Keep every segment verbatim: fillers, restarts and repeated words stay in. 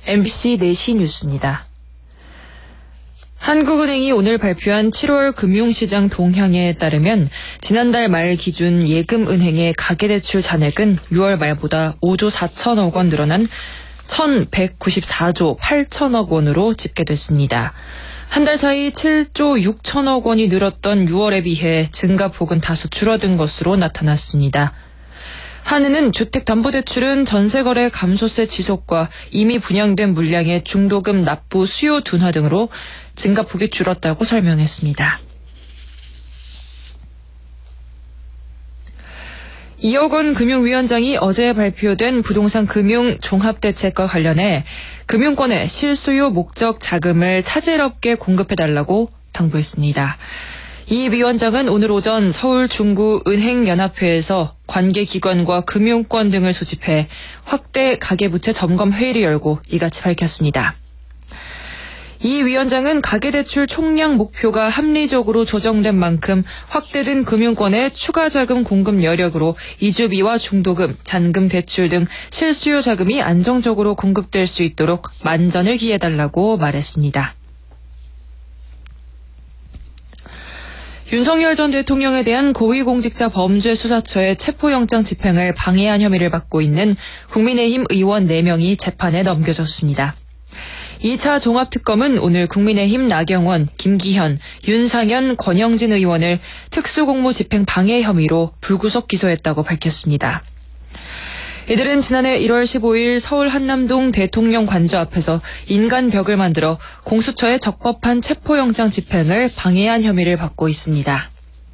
엠비씨 네 시 뉴스입니다. 한국은행이 오늘 발표한 칠월 금융시장 동향에 따르면 지난달 말 기준 예금은행의 가계대출 잔액은 유월 말보다 오조 사천억 원 늘어난 천백구십사조 팔천억 원으로 집계됐습니다. 한 달 사이 칠조 육천억 원이 늘었던 유월에 비해 증가폭은 다소 줄어든 것으로 나타났습니다. 한은은 주택담보대출은 전세거래 감소세 지속과 이미 분양된 물량의 중도금 납부 수요 둔화 등으로 증가폭이 줄었다고 설명했습니다. 이억원 금융위원장이 어제 발표된 부동산 금융 종합대책과 관련해 금융권에 실수요 목적 자금을 차질 없게 공급해달라고 당부했습니다. 이 위원장은 오늘 오전 서울 중구 은행연합회에서 관계기관과 금융권 등을 소집해 확대 가계부채 점검 회의를 열고 이같이 밝혔습니다. 이 위원장은 가계대출 총량 목표가 합리적으로 조정된 만큼 확대된 금융권의 추가 자금 공급 여력으로 이주비와 중도금, 잔금 대출 등 실수요 자금이 안정적으로 공급될 수 있도록 만전을 기해달라고 말했습니다. 윤석열 전 대통령에 대한 고위공직자 범죄수사처의 체포영장 집행을 방해한 혐의를 받고 있는 국민의힘 의원 네 명이 재판에 넘겨졌습니다. 이 차 종합특검은 오늘 국민의힘 나경원, 김기현, 윤상현, 권영진 의원을 특수공무 집행 방해 혐의로 불구속 기소했다고 밝혔습니다. 이들은 지난해 일월 십오일 서울 한남동 대통령 관저 앞에서 인간벽을 만들어 공수처의 적법한 체포영장 집행을 방해한 혐의를 받고 있습니다.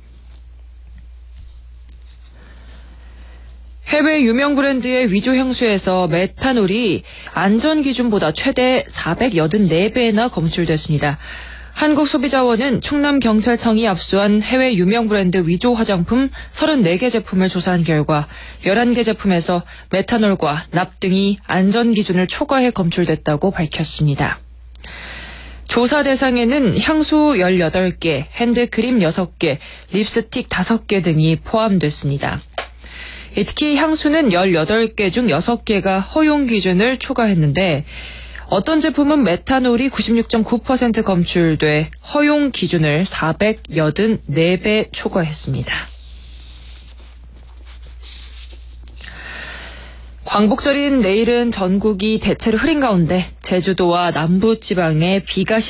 해외 유명 브랜드의 위조 향수에서 메탄올이 안전기준보다 최대 사백팔십사 배나 검출됐습니다. 한국소비자원은 충남경찰청이 압수한 해외 유명 브랜드 위조 화장품 서른네 개 제품을 조사한 결과 열한 개 제품에서 메탄올과 납 등이 안전기준을 초과해 검출됐다고 밝혔습니다. 조사 대상에는 향수 열여덟 개, 핸드크림 여섯 개, 립스틱 다섯 개 등이 포함됐습니다. 특히 향수는 열여덟 개 중 여섯 개가 허용 기준을 초과했는데 어떤 제품은 메탄올이 구십육 점 구 퍼센트 검출돼 허용 기준을 사백팔십사 배 초과했습니다. 광복절인 내일은 전국이 대체로 흐린 가운데 제주도와 남부지방에 비가